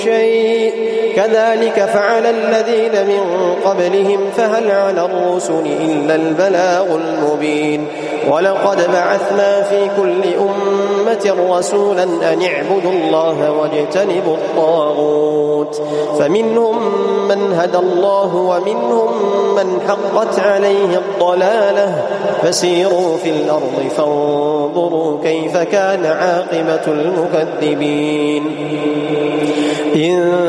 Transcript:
شيء كذلك فعل الذين من قبلهم فهل على الرسل إلا البلاغ المبين ولقد بعثنا في كل أمة رسولا أن اعبدوا الله واجتنبوا الطاغوت فمنهم من هدى الله ومنهم من حقت عليه الضلالة فسيروا في الأرض فانظروا كيف كان عاقبة المكذبين.